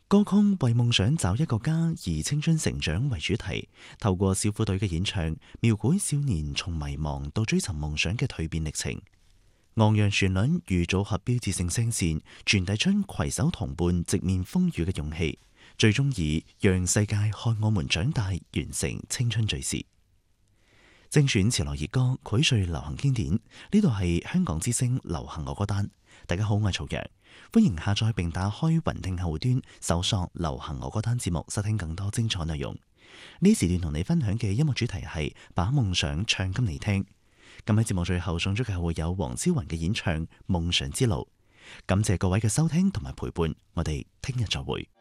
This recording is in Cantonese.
歌曲為夢想找一個家，以青春成長為主題，透過小虎隊嘅演唱，描繪少年從迷茫到追尋夢想嘅蛻變歷程。昂揚旋律與組合標誌性聲線，傳遞出攜手同伴直面風雨嘅勇氣，最終以讓世界看我們長大完成青春敘事。精選潮流熱歌，膾萃流行經典。呢度係香港之聲流行樂歌單。大家好，我係曹陽，歡迎下載並打開雲聽客戶端，搜索流行樂歌單節目，收聽更多精彩內容。呢時段同你分享嘅音樂主題係把夢想唱給你聽。咁喺節目最後送出嘅會有黃超雲嘅演唱《夢想之路》。感謝各位嘅收聽同埋陪伴，我哋聽日再會。